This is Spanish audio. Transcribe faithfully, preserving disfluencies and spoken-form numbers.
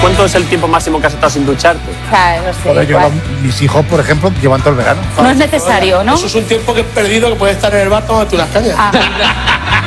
¿Cuánto es el tiempo máximo que has estado sin ducharte? O sea, no sé. Joder, yo igual. no- mis hijos, por ejemplo, llevan todo el verano. No es necesario, ¿no? Eso es un tiempo que he perdido que puedes estar en el bar tomándote unas cañas. Ah.